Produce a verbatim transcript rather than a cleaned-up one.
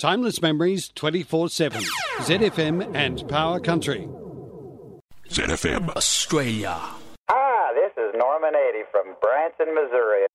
Timeless memories twenty-four seven. Z F M and Power Country. Z F M Australia. Hi, this is Norman Eddie from Branson, Missouri.